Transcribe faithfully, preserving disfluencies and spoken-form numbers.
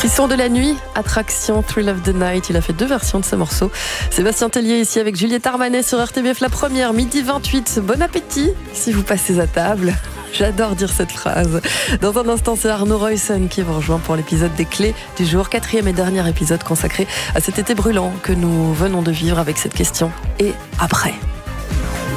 Frisson de la nuit, attraction, Thrill of the Night. Il a fait deux versions de ce morceau. Sébastien Tellier ici avec Juliette Armanet sur R T B F, la première, midi vingt-huit. Bon appétit si vous passez à table. J'adore dire cette phrase. Dans un instant, c'est Arnaud Roysson qui vous rejoint pour l'épisode des clés du jour. Quatrième et dernier épisode consacré à cet été brûlant que nous venons de vivre avec cette question. Et après ?